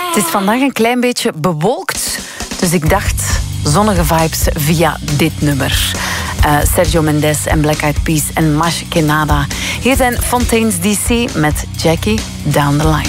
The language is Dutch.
Het is vandaag een klein beetje bewolkt, dus ik dacht zonnige vibes via dit nummer. Sergio Mendes en Black Eyed Peas en Mash Kenada. Hier zijn Fontaines DC met Jackie Down the Line.